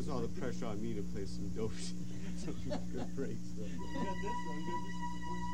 puts all the pressure on me to play some dope shit. Some good breaks. So. You got this though. You got this to support